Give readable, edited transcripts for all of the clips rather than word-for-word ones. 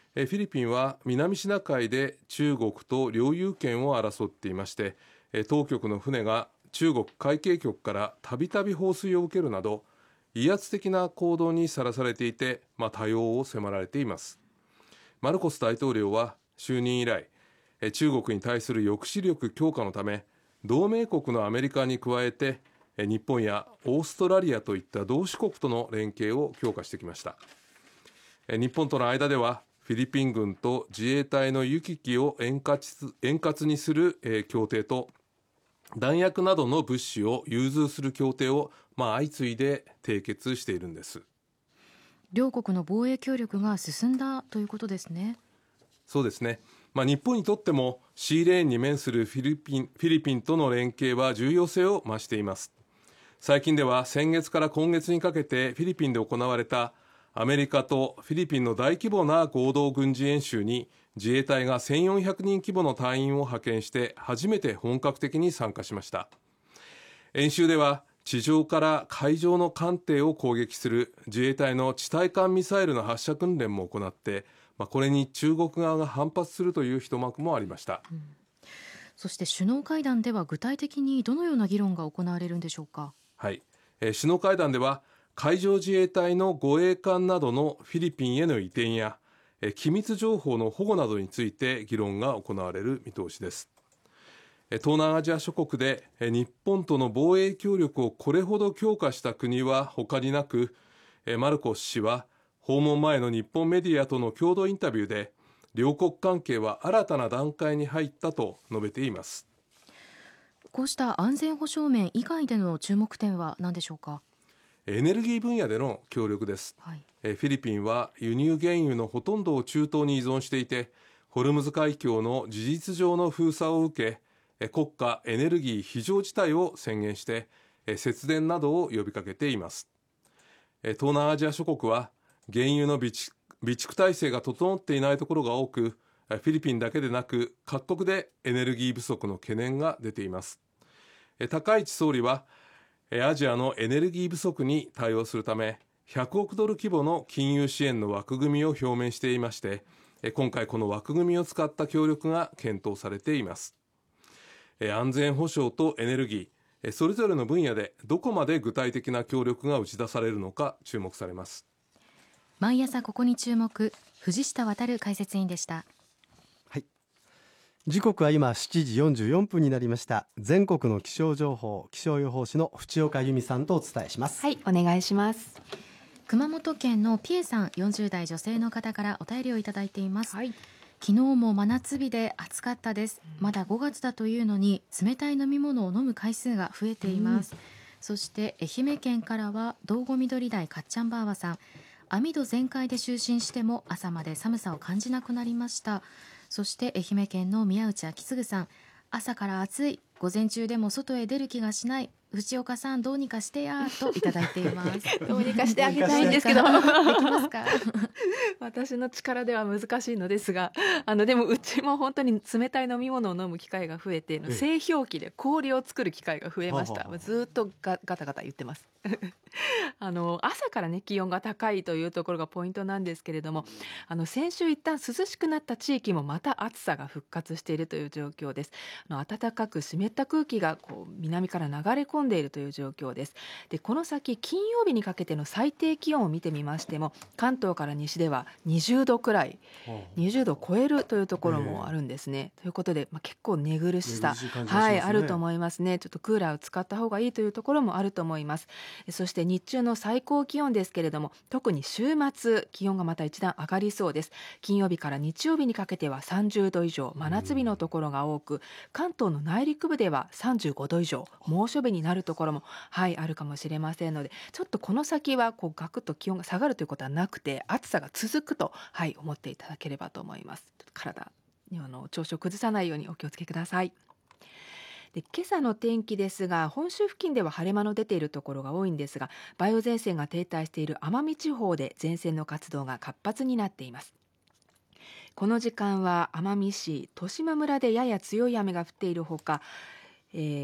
フィリピンは南シナ海で中国と領有権を争っていまして、当局の船が中国海警局からたびたび放水を受けるなど威圧的な行動にさらされていて、対応を迫られています。マルコス大統領は就任以来、中国に対する抑止力強化のため同盟国のアメリカに加えて日本やオーストラリアといった同志国との連携を強化してきました。日本との間ではフィリピン軍と自衛隊の行き来を円滑にする協定と弾薬などの物資を融通する協定を相次いで締結しているんです。 両国の防衛協力が進んだということですね。 そうですね。日本にとってもシーレーンに面するフィリピンとの連携は重要性を増しています。最近では先月から今月にかけてフィリピンで行われたアメリカとフィリピンの大規模な合同軍事演習に自衛隊が1400人規模の隊員を派遣して初めて本格的に参加しました。演習では地上から海上の艦艇を攻撃する自衛隊の地対艦ミサイルの発射訓練も行って、これに中国側が反発するという一幕もありました。 そして首脳会談では具体的にどのような議論が行われるんでしょうか。 はい、首脳会談では海上自衛隊の護衛艦などのフィリピンへの移転や機密情報の保護などについて議論が行われる見通しです。東南アジア諸国で日本との防衛協力をこれほど強化した国は他になく、マルコス氏は訪問前の日本メディアとの共同インタビューで両国関係は新たな段階に入ったと述べています。 こうした安全保障面以外での注目点は何でしょうか。 エネルギー分野での協力です。 はい、 フィリピンは輸入原油のほとんどを中東に依存していて、ホルムズ海峡の事実上の封鎖を受け、国家エネルギー非常事態を宣言して節電などを呼びかけています。東南アジア諸国は原油の備蓄体制が整っていないところが多く、フィリピンだけでなく各国でエネルギー不足の懸念が出ています。高市総理はアジアのエネルギー不足に対応するため100億ドル規模の金融支援の枠組みを表明していまして、今回この枠組みを使った協力が検討されています。安全保障とエネルギー、それぞれの分野でどこまで具体的な協力が打ち出されるのか注目されます。 毎朝ここに注目、藤下渉解説委員でした。 はい、時刻は今7時44分になりました。全国の気象情報、気象予報士の淵岡由美さんとお伝えします。 はい、お願いします。 熊本県のピエさん、40代女性の方からお便りをいただいています。 はい、 昨日も真夏日で暑かったです。まだ5月だというのに冷たい飲み物を飲む回数が増えています。そして愛媛県からは道後緑台かっちゃんばあばさん、網戸全開で就寝しても朝まで寒さを感じなくなりました。そして愛媛県の宮内昭次さん、朝から暑い、午前中でも外へ出る気がしない、藤岡さんどうにかしてやといただいていますどうにかしてあげたいんですけどできますか私の力では難しいのですが、でもうちも本当に冷たい飲み物を飲む機会が増えて、製氷機で氷を作る機会が増えました。ずっとガタガタ言ってます朝からね気温が高いというところがポイントなんですけれども、先週一旦涼しくなった地域もまた暑さが復活しているという状況です。暖かく湿った空気が南から流れ込んでいるという状況です。で、この先金曜日にかけての最低気温を見てみましても、関東から西では20度くらい、20度を超えるというところもあるんですね。ということで、結構寝苦しさ、あると思いますね。ちょっとクーラーを使った方がいいというところもあると思います。そして日中の最高気温ですけれども、特に週末気温がまた一段上がりそうです。金曜日から日曜日にかけては30度以上真夏日のところが多く、関東の内陸部では35度以上猛暑日になるところもあるかもしれませんので、ちょっとこの先はガクッと気温が下がるということはなくて、暑さが続くと思っていただければと思います。体に調子を崩さないようにお気をつけください。で、今朝の天気ですが、本州付近では晴れ間の出ているところが多いんですが、梅雨前線が停滞している奄美地方で前線の活動が活発になっています。この時間は奄美市十島村でやや強い雨が降っているほか、紀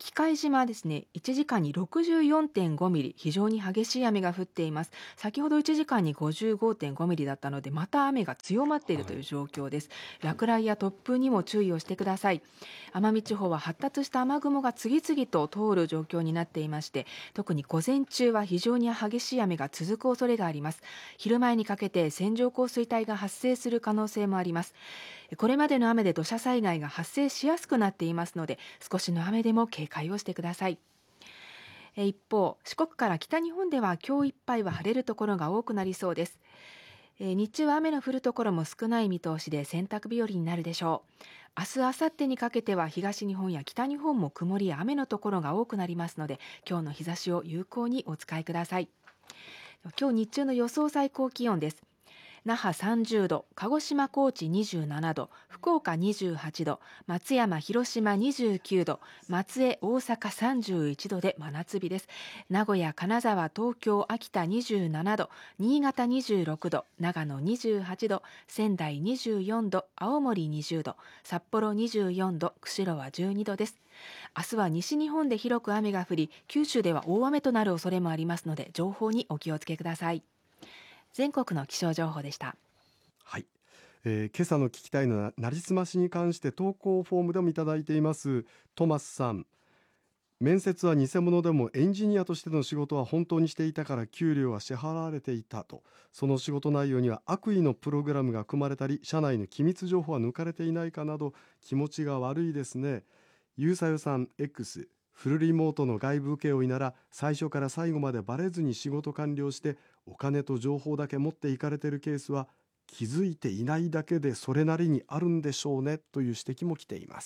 喜界島ですね、1時間に 64.5 ミリ、非常に激しい雨が降っています。先ほど1時間に 55.5 ミリだったので、また雨が強まっているという状況です。落雷や突風にも注意をしてください。奄美地方は発達した雨雲が次々と通る状況になっていまして、特に午前中は非常に激しい雨が続く恐れがあります。昼前にかけて線状降水帯が発生する可能性もあります。これまでの雨で土砂災害が発生しやすくなっていますので、少しの雨でも警戒をしてください。一方、四国から北日本では今日いっぱいは晴れるところが多くなりそうです。日中は雨の降るところも少ない見通しで、洗濯日和になるでしょう。明日、明後日にかけては東日本や北日本も曇りや雨のところが多くなりますので、今日の日差しを有効にお使いください。今日日中の予想最高気温です。那覇30度、鹿児島高知27度、福岡28度、松山広島29度、松江大阪31度で真夏日です。名古屋金沢東京秋田27度、新潟26度、長野28度、仙台24度、青森20度、札幌24度、釧路は12度です。明日は西日本で広く雨が降り、九州では大雨となる恐れもありますので、情報にお気をつけください。全国の気象情報でした。 はい、今朝の聞きたいのはなりすましに関して投稿フォームでもいただいています。トマスさん、面接は偽物でもエンジニアとしての仕事は本当にしていたから給料は支払われていたと。その仕事内容には悪意のプログラムが組まれたり、社内の機密情報は抜かれていないかなど気持ちが悪いですね。ゆうさよさん X、フルリモートの外部請負なら最初から最後までバレずに仕事完了してお金と情報だけ持っていかれているケースは気づいていないだけでそれなりにあるんでしょうねという指摘も来ています。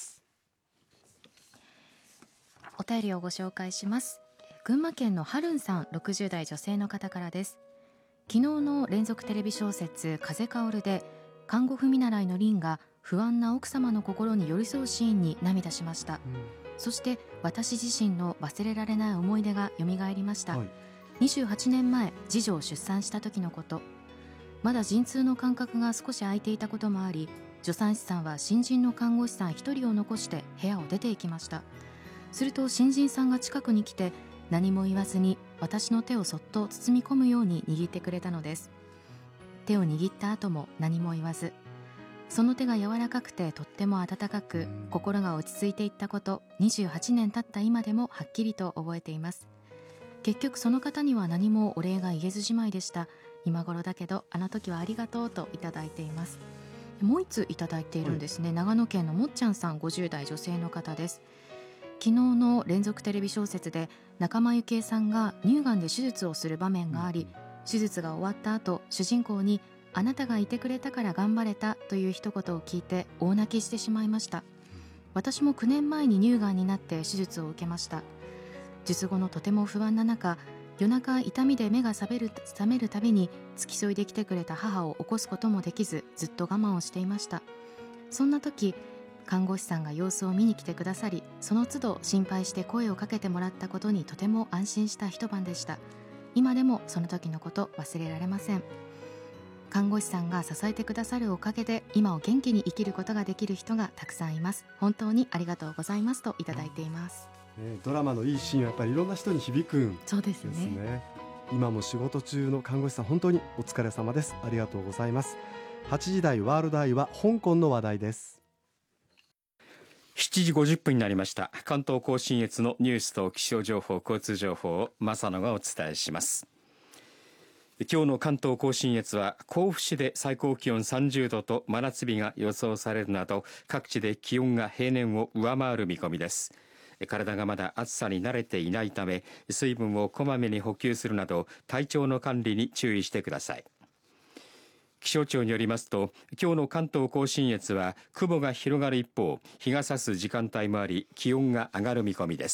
お便りをご紹介します。群馬県のはるんさん、60代女性の方からです。昨日の連続テレビ小説風薫るで看護婦見習いの凛が不安な奥様の心に寄り添うシーンに涙しました。そして私自身の忘れられない思い出がよみがえりました。28年前、次女を出産した時のこと。まだ陣痛の間隔が少し空いていたこともあり、助産師さんは新人の看護師さん1人を残して部屋を出て行きました。すると新人さんが近くに来て、何も言わずに私の手をそっと包み込むように握ってくれたのです。手を握った後も何も言わず、その手が柔らかくてとっても温かく、心が落ち着いていったこと、28年経った今でもはっきりと覚えています。結局その方には何もお礼が言えずじまいでした。今頃だけどあの時はありがとうといただいています。もう一ついただいているんですね。長野県のもっちゃんさん、50代女性の方です。昨日の連続テレビ小説で仲間由紀恵さんが乳がんで手術をする場面があり、手術が終わった後、主人公にあなたがいてくれたから頑張れたという一言を聞いて大泣きしてしまいました。私も9年前に乳がんになって手術を受けました。術後のとても不安な中、夜中痛みで目が覚めるたびに付き添いで来てくれた母を起こすこともできず、ずっと我慢をしていました。そんな時、看護師さんが様子を見に来てくださり、その都度心配して声をかけてもらったことにとても安心した一晩でした。今でもその時のこと忘れられません。看護師さんが支えてくださるおかげで今を元気に生きることができる人がたくさんいます。本当にありがとうございますといただいています。 ドラマのいいシーンはやっぱりいろんな人に響くんですね。 そうですね。 今も仕事中の看護師さん、本当にお疲れ様です。ありがとうございます。8時台ワールドアイは香港の話題です。 7時50分になりました。関東甲信越のニュースと気象情報、交通情報を正野がお伝えします。今日の関東甲信越は甲府市で最高気温30度と真夏日が予想されるなど、各地で気温が平年を上回る見込みです。体がまだ暑さに慣れていないため、水分をこまめに補給するなど体調の管理に注意してください。気象庁によりますと、今日の関東甲信越は雲が広がる一方、日が差す時間帯もあり、気温が上がる見込みです。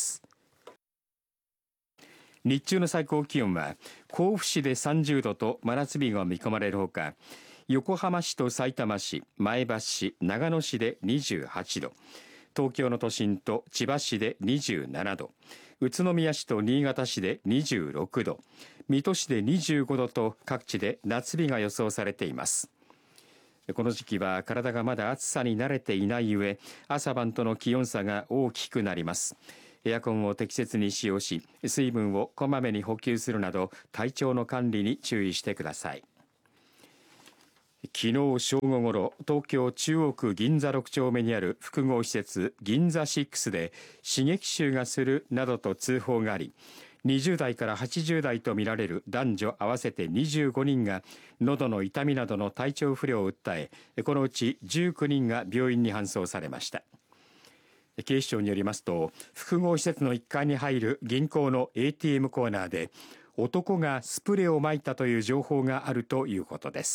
日中の最高気温は甲府市で30度と真夏日が見込まれるほか、横浜市とさいたま市、前橋市、長野市で28度、東京の都心と千葉市で27度、宇都宮市と新潟市で26度、水戸市で25度と各地で夏日が予想されています。この時期は体がまだ暑さに慣れていない上、朝晩との気温差が大きくなります。 エアコンを適切に使用し、水分をこまめに補給するなど体調の管理に注意してください。昨日正午ごろ、東京中央区銀座6丁目にある複合施設銀座6で刺激臭がするなどと通報があり、20代から80代とみられる男女合わせて25人が喉の痛みなどの体調不良を訴え、このうち19人が病院に搬送されました。警視庁によりますと、複合施設の1階に入る銀行の ATM コーナーで男がスプレーを撒いたという情報があるということです。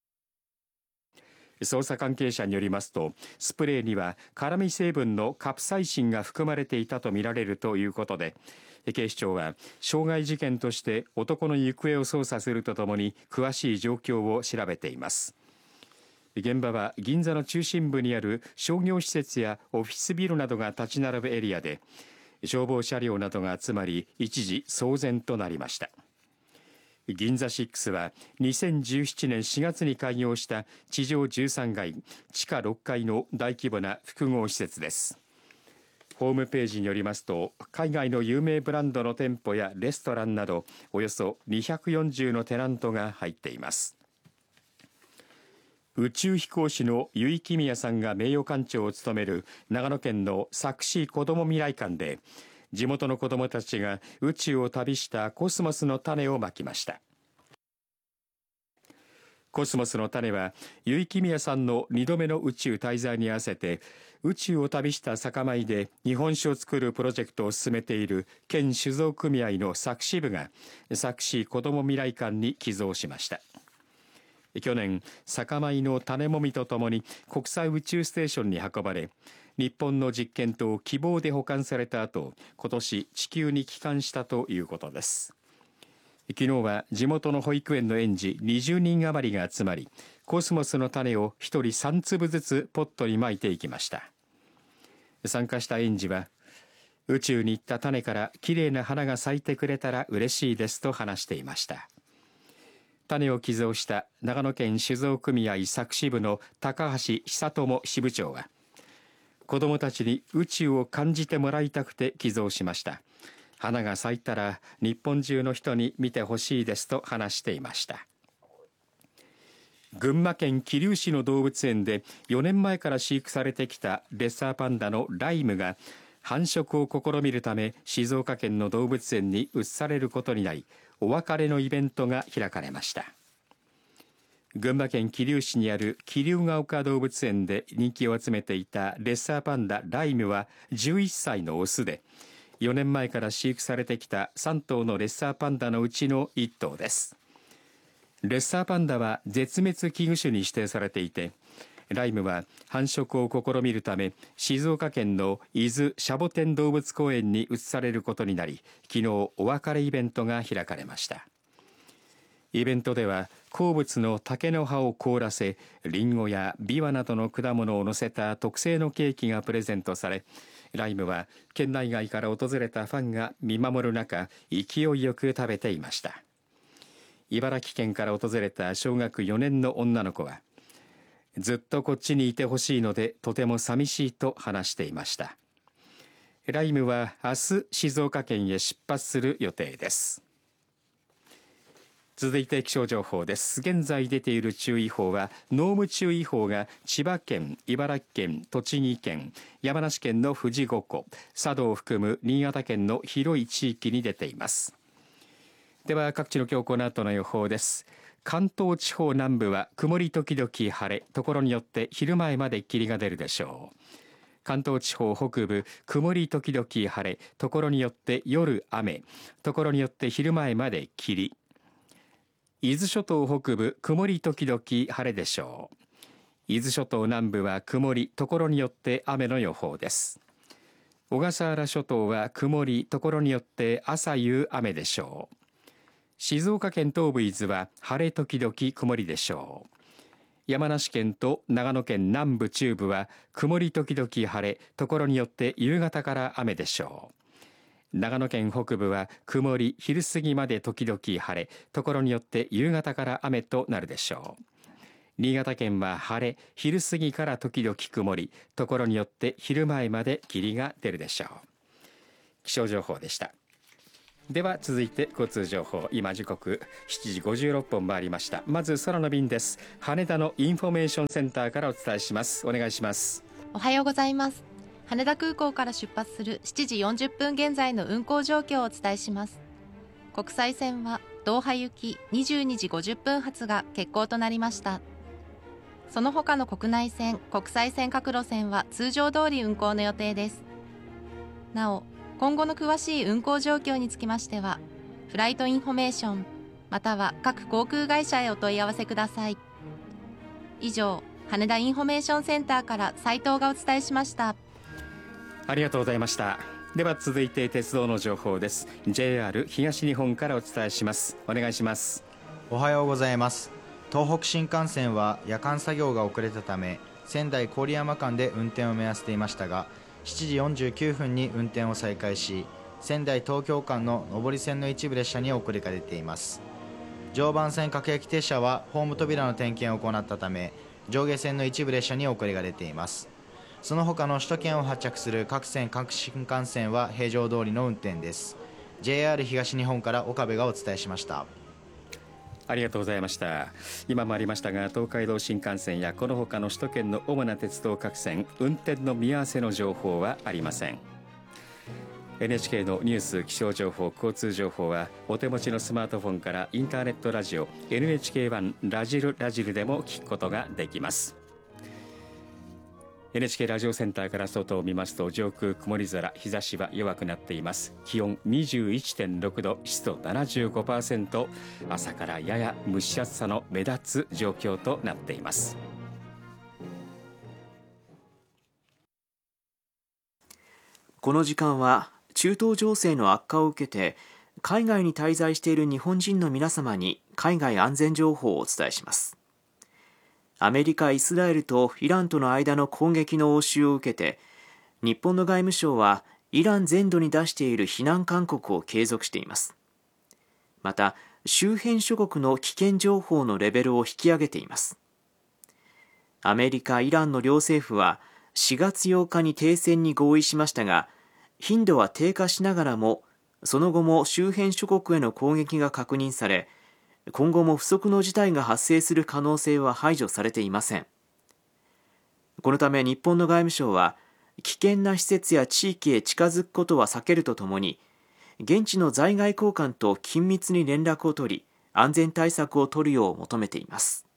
捜査関係者によりますと、スプレーには辛味成分のカプサイシンが含まれていたとみられるということで、警視庁は傷害事件として男の行方を捜査するとともに詳しい状況を調べています。現場は銀座の中心部にある商業施設やオフィスビルなどが立ち並ぶエリアで、消防車両などが集まり一時騒然となりました。銀座6は2017年4月に開業した地上13階地下6階の大規模な複合施設です。ホームページによりますと、海外の有名ブランドの店舗やレストランなどおよそ240のテナントが入っています。宇宙飛行士の油井亀美也さんが名誉館長を務める長野県の佐久市こども未来館で、地元の子どもたちが宇宙を旅したコスモスの種をまきました。コスモスの種は油井亀美也さんの2度目の宇宙滞在に合わせて、宇宙を旅した酒米で日本酒を作るプロジェクトを進めている県酒造組合の佐久支部が佐久市こども未来館に寄贈しました。去年、酒米の種もみとともに国際宇宙ステーションに運ばれ、日本の実験と希望で保管された後、今年地球に帰還したということです。昨日は地元の保育園の園児20人余りが集まり、コスモスの種を1人3粒ずつポットにまいていきました。参加した園児は、宇宙に行った種からきれいな花が咲いてくれたら嬉しいですと話していました。種を寄贈した長野県酒造組合佐久支部の高橋久智支部長は、子どもたちに宇宙を感じてもらいたくて寄贈しました。花が咲いたら日本中の人に見てほしいですと話していました。群馬県桐生市の動物園で4年前から飼育されてきたレッサーパンダのライムが繁殖を試みるため静岡県の動物園に移されることになり、お別れのイベントが開かれました。群馬県桐生市にある桐生が丘動物園で人気を集めていたレッサーパンダライムは11歳のオスで、4年前から飼育されてきた3頭のレッサーパンダのうちの1頭です。レッサーパンダは絶滅危惧種に指定されていて、ライムは繁殖を試みるため静岡県の伊豆シャボテン動物公園に移されることになり、昨日お別れイベントが開かれました。イベントでは好物の竹の葉を凍らせ、リンゴやビワなどの果物を乗せた特製のケーキがプレゼントされ、ライムは県内外から訪れたファンが見守る中、勢いよく食べていました。茨城県から訪れた小学4年の女の子は、ずっとこっちにいてほしいのでとても寂しいと話していました。ライムは明日静岡県へ出発する予定です。続いて気象情報です。現在出ている注意報は濃霧注意報が千葉県、茨城県、栃木県、山梨県の富士五湖、佐渡を含む新潟県の広い地域に出ています。では各地の今日この後の予報です。関東地方南部は曇り時々晴れ、ところによって昼前まで霧が出るでしょう。関東地方北部曇り時々晴れ、ところによって夜雨、ところによって昼前まで霧。伊豆諸島北部曇り時々晴れでしょう。伊豆諸島南部は曇り、ところによって雨の予報です。小笠原諸島は曇り、ところによって朝夕雨でしょう。静岡県東部伊豆は晴れ時々曇りでしょう。山梨県と長野県南部中部は曇り時々晴れ、ところによって夕方から雨でしょう。長野県北部は曇り、昼過ぎまで時々晴れ、ところによって夕方から雨となるでしょう。新潟県は晴れ、昼過ぎから時々曇り、ところによって昼前まで霧が出るでしょう。 気象情報でした。では続いて交通情報、今時刻7時56分回りました。まず空の便です。羽田のインフォメーションセンターからお伝えします。お願いします。 おはようございます。羽田空港から出発する7時40分現在の運航状況をお伝えします。国際線はドーハ行き22時50分発が欠航となりました。その他の国内線、国際線各路線は通常通り運航の予定です。なお、今後の詳しい運航状況につきましては、フライトインフォメーションまたは各航空会社へお問い合わせください。以上、羽田インフォメーションセンターから斉藤がお伝えしました。 ありがとうございました。では続いて鉄道の情報です。 JR 東日本からお伝えします。お願いします。 おはようございます。東北新幹線は夜間作業が遅れたため仙台郡山間で運転を目安していましたが、7時49分に運転を再開し、仙台東京間の上り線の一部列車に遅れが出ています。常磐線各駅停車はホーム扉の点検を行ったため、上下線の一部列車に遅れが出ています。その他の首都圏を発着する各線各新幹線は平常通りの運転です。 JR 東日本から岡部がお伝えしました。 ありがとうございました。今もありましたが、東海道新幹線やこの他の首都圏の主な鉄道各線、運転の見合わせの情報はありません。 NHK のニュース、気象情報、交通情報はお手持ちのスマートフォンからインターネットラジオ NHK1 ラジルでも聞くことができます。NHK ラジオセンターから外を見ますと、上空曇り空、日差しは弱くなっています。気温 21.6 度、湿度 75%、 朝からやや蒸し暑さの目立つ状況となっています。 この時間は中東情勢の悪化を受けて海外に滞在している日本人の皆様に海外安全情報をお伝えします。アメリカ、イスラエルとイランとの間の攻撃の応酬を受けて、日本の外務省はイラン全土に出している非難勧告を継続しています。また、周辺諸国の危険情報のレベルを引き上げています。アメリカ、イランの両政府は4月8日に停戦に合意しましたが、頻度は低下しながらも、その後も周辺諸国への攻撃が確認され、今後も不測の事態が発生する可能性は排除されていません。このため日本の外務省は、危険な施設や地域へ近づくことは避けるとともに、現地の在外公館と緊密に連絡を取り、安全対策を取るよう求めています。